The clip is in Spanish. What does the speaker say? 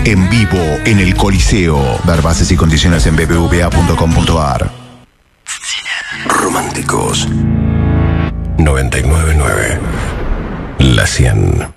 en vivo en el Coliseo. Ver bases y condiciones en bbva.com.ar. Románticos 99.9 La 100.